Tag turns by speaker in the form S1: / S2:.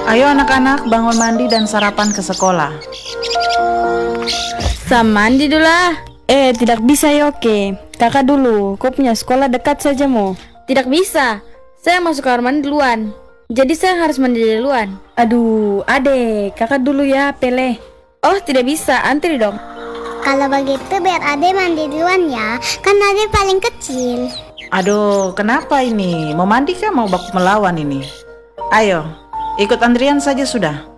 S1: Ayo anak-anak bangun mandi dan sarapan ke sekolah.
S2: Mandi dulu lah. Tidak bisa Yoke. Kakak dulu, kau punya sekolah dekat saja mo.
S3: Tidak bisa, saya masuk kamar mandi duluan. Jadi saya harus mandi duluan.
S2: Aduh, adek, kakak dulu ya, Pele.
S3: Oh, tidak bisa, antri dong.
S4: Kalau begitu biar Ade mandi duluan ya, kan Ade paling kecil.
S1: Aduh, kenapa ini? Mau mandi kah mau baku melawan ini? Ayo, ikut antrian saja sudah.